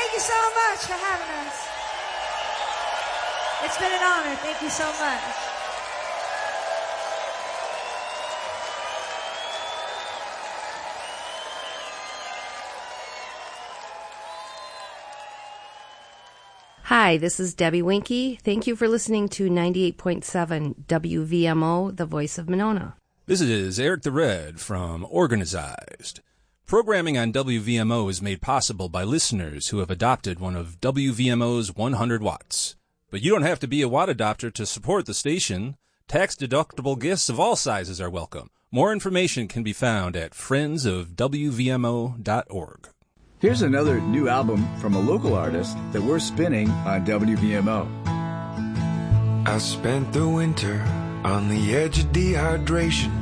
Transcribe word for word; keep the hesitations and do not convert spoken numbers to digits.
Thank you so much for having us. It's been an honor. Thank you so much. Hi, this is Debbie Winky. Thank you for listening to ninety-eight point seven W V M O, the voice of Monona. This is Eric the Red from Organized. Programming on W V M O is made possible by listeners who have adopted one of W V M O's one hundred watts. But you don't have to be a watt adopter to support the station. Tax-deductible gifts of all sizes are welcome. More information can be found at friends of W V M O dot org. Here's another new album from a local artist that we're spinning on W V M O. I spent the winter on the edge of dehydration,